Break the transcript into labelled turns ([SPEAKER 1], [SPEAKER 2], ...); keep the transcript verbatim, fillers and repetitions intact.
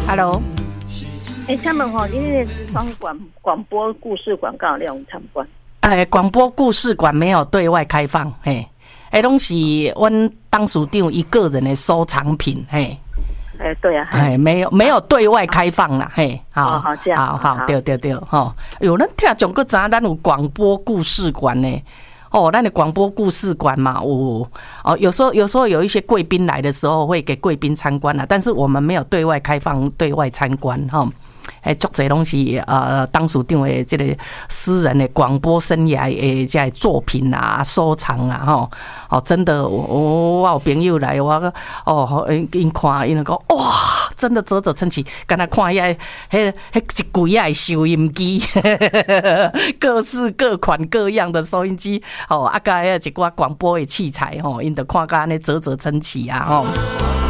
[SPEAKER 1] Hello。
[SPEAKER 2] 哎，他们哈，因为双广广播故事广告内容参观。
[SPEAKER 1] 哎，广播故事馆没有对外开放，嘿，哎，拢是阮董事长一个人的收藏品，嘿。
[SPEAKER 2] 哎，对啊，
[SPEAKER 1] 哎，没有没有对外开放啦，嘿，好，
[SPEAKER 2] 好这样，
[SPEAKER 1] 好好，对对对，吼，有人听众个知咱有广播故事馆呢。哦，那你广播故事馆嘛，我哦，有时候有时候有一些贵宾来的时候会给贵宾参观啦，但是我们没有对外开放对外参观哈。哎，足侪拢是呃，董事长的这个私人的广播生涯的这作品啊、收藏啊，吼，哦，真的，我我有朋友来，我哦，因看因讲哇，真的啧啧称奇，敢若看遐迄迄一柜啊收音机，各式各款各样的收音机，哦，啊，甲遐一寡广播的器材，吼，因着看甲安尼啧啧称奇啊，吼。